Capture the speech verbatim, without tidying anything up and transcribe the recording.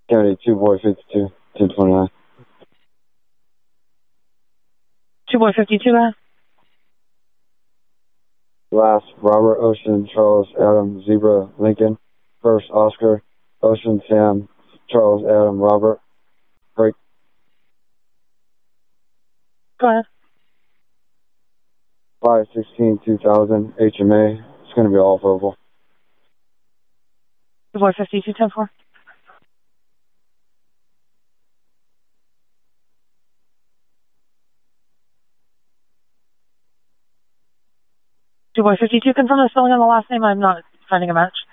County two boy fifty-two, two twenty-nine. two boy fifty-two, man. Last, Robert, Ocean, Charles, Adam, Zebra, Lincoln. First, Oscar, Ocean, Sam, Charles, Adam, Robert. Break. Go ahead. five sixteen two thousand, H M A. It's going to be all verbal. two boy fifty-two, ten four. two boy fifty-two, confirm the spelling on the last name. I'm not finding a match.